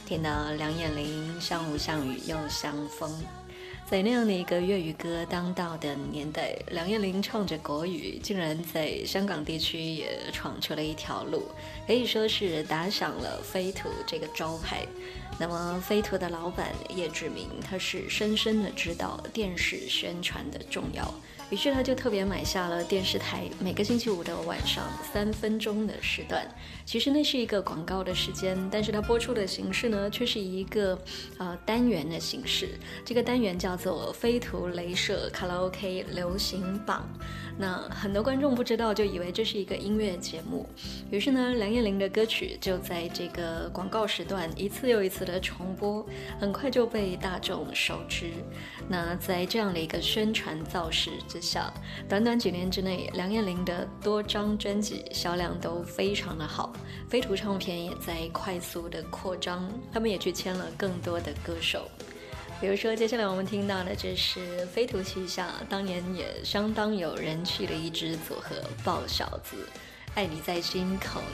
听到梁艳玲像雾像雨又像风。在那样的一个粤语歌当道的年代，梁艳玲唱着国语，竟然在香港地区也闯出了一条路，可以说是打响了飞图这个招牌。那么飞图的老板叶志明，他是深深的知道电视宣传的重要，于是他就特别买下了电视台每个星期五的晚上3分钟的时段。其实那是一个广告的时间，但是它播出的形式呢，却是一个单元的形式。这个单元叫做飞图雷射卡拉 OK 流行榜。那很多观众不知道，就以为这是一个音乐节目。于是呢，梁艳玲的歌曲就在这个广告时段一次又一次的重播，很快就被大众熟知。那在这样的一个宣传造势之下，短短几年之内，梁艳玲的多张专辑销量都非常的好，飞图唱片也在快速的扩张，他们也去签了更多的歌手。比如说接下来我们听到的，这是飞图旗下当年也相当有人气的一支组合，豹小子，爱你在心口